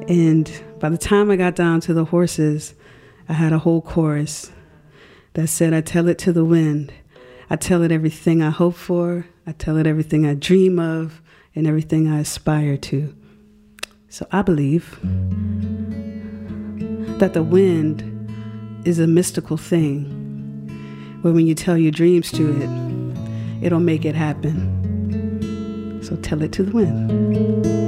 And by the time I got down to the horses, I had a whole chorus that said, I tell it to the wind. I tell it everything I hope for. I tell it everything I dream of and everything I aspire to. So I believe that the wind is a mystical thing, where when you tell your dreams to it, it'll make it happen. So tell it to the wind.